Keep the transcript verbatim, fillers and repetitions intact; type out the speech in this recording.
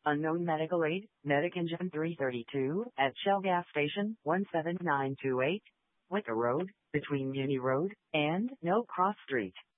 Unknown medical aid, Medic Engine three thirty-two, at Shell Gas Station, one seven nine two eight, Wicker Road, between Muni Road and No Cross Street.